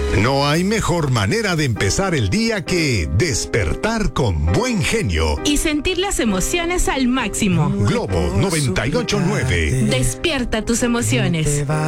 No hay mejor manera de empezar el día que despertar con buen genio. Y sentir las emociones al máximo. Globo 98.9. Despierta tus emociones.